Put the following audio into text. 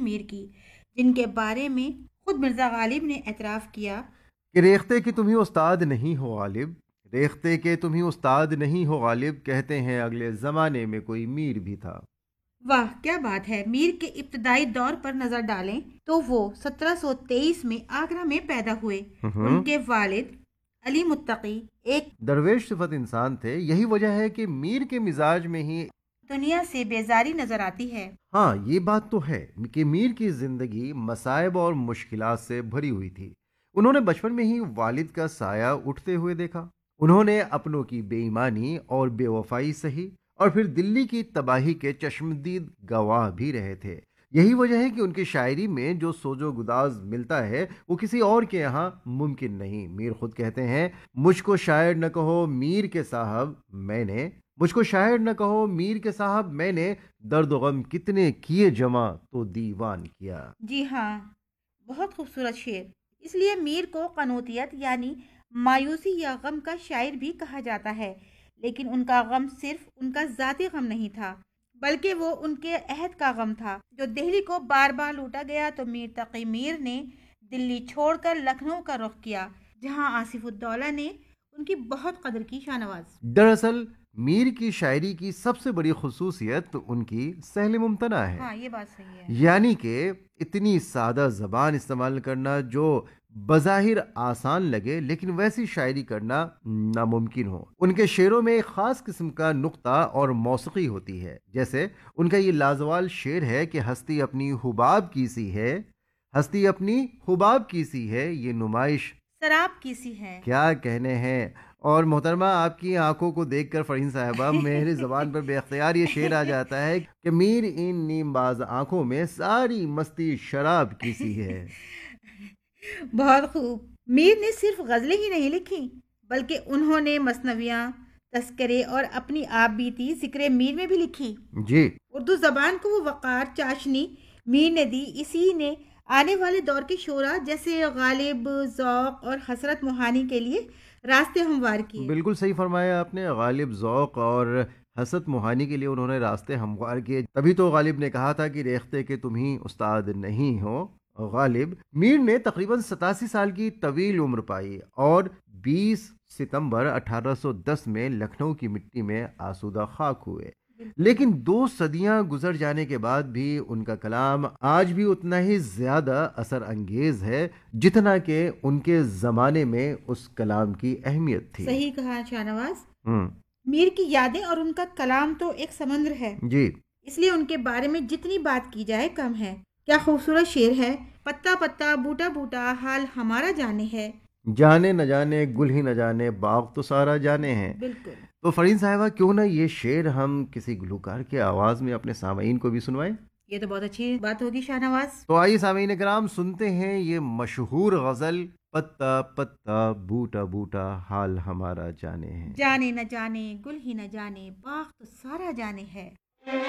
میر کی، جن کے بارے میں خود مرزا غالب نے اعتراف کیا کہ ریختے کہ تم ہی استاد نہیں ہو غالب، ریختے کہ تم ہی استاد نہیں ہو غالب، کہتے ہیں اگلے زمانے میں کوئی میر بھی تھا۔ واہ کیا بات ہے! میر کے ابتدائی دور پر نظر ڈالیں تو وہ 1723 میں آگرہ میں پیدا ہوئے۔ ان کے والد علی متقی ایک درویش صفت انسان تھے، یہی وجہ ہے کہ میر کے مزاج میں ہی دنیا سے بیزاری نظر آتی ہے۔ ہاں یہ بات تو ہے کہ میر کی زندگی مصائب اور مشکلات سے بھری ہوئی تھی۔ انہوں نے بچپن میں ہی والد کا سایہ اٹھتے ہوئے دیکھا، انہوں نے اپنوں کی بے ایمانی اور بے وفائی سہی، اور پھر دلی کی تباہی کے چشمدید گواہ بھی رہے تھے۔ یہی وجہ ہے کہ ان کی شاعری میں جو سوج و گداز ملتا ہے وہ کسی اور کے یہاں ممکن نہیں۔ میر خود کہتے ہیں، مجھ کو شاعر نہ کہو میر کے صاحب میں نے، مجھ کو شاعر نہ کہو میر کے صاحب میں نے، درد و غم کتنے کیے جمع تو دیوان کیا۔ جی ہاں، بہت خوبصورت شعر۔ اس لیے میر کو قنوطیت یعنی مایوسی یا غم کا شاعر بھی کہا جاتا ہے، لیکن ان کا غم صرف ان کا ذاتی غم نہیں تھا، بلکہ وہ ان کے عہد کا غم تھا جو دہلی کو بار بار لوٹا گیا تو میر تقی میر نے دلی چھوڑ کر لکھنؤ کا رخ کیا، جہاں آصف الدولہ نے ان کی بہت قدر کی۔ شاہنواز دراصل میر کی شاعری کی سب سے بڑی خصوصیت ان کی سہل ممتنع ہے، ہاں یہ بات صحیح ہے، یعنی کہ اتنی سادہ زبان استعمال کرنا جو بظاہر آسان لگے لیکن ویسی شاعری کرنا ناممکن ہو۔ ان کے شعروں میں ایک خاص قسم کا نقطہ اور موسیقی ہوتی ہے، جیسے ان کا یہ لازوال شعر ہے کہ ہستی اپنی حباب کی سی ہے، ہستی اپنی حباب کی سی ہے، یہ نمائش شراب کی سی ہے۔ کیا کہنے ہیں۔ اور محترمہ آپ کی آنکھوں کو دیکھ کر فرحین صاحبہ میری زبان پر بے اختیار یہ شعر آ جاتا ہے کہ میر ان نیم باز آنکھوں میں ساری مستی شراب کی سی ہے۔ بہت خوب۔ میر نے صرف غزلیں ہی نہیں لکھی، بلکہ انہوں نے مثنویاں، تذکرے اور اپنی آپ بیتی ذکر میر میں بھی لکھی۔ جی اردو زبان کو وہ وقار چاشنی میر نے دی، اسی نے آنے والے دور کے شعراء جیسے غالب، ذوق اور حسرت موہانی کے لیے راستے ہموار کیے۔ بالکل صحیح فرمایا آپ نے، غالب، ذوق اور حسرت موہانی کے لیے انہوں نے راستے ہموار کیے، تبھی تو غالب نے کہا تھا کہ ریختے کہ تم ہی استاد نہیں ہو غالب۔ میر نے تقریباً 87 سال کی طویل عمر پائی اور 20 ستمبر 1810 میں لکھنؤ کی مٹی میں آسودہ خاک ہوئے، لیکن 2 صدیاں گزر جانے کے بعد بھی ان کا کلام آج بھی اتنا ہی زیادہ اثر انگیز ہے جتنا کہ ان کے زمانے میں اس کلام کی اہمیت تھی۔ صحیح کہا شاہنواز۔ ہم میر کی یادیں اور ان کا کلام تو ایک سمندر ہے، جی اس لیے ان کے بارے میں جتنی بات کی جائے کم ہے۔ کیا خوبصورت شعر ہے! پتا پتا بوٹا بوٹا حال ہمارا جانے ہے، جانے نہ جانے گل ہی نہ جانے باغ تو سارا جانے ہیں۔ بالکل۔ تو فرین صاحبہ کیوں نہ یہ شعر ہم کسی گلوکار کے آواز میں اپنے سامعین کو بھی سنوائیں؟ یہ تو بہت اچھی بات ہوگی شاہنواز۔ تو آئیے سامعین کرام سنتے ہیں یہ مشہور غزل پتا پتا بوٹا بوٹا حال ہمارا جانے ہے۔ جانے نہ جانے گل ہی نہ جانے باغ تو سارا جانے ہے۔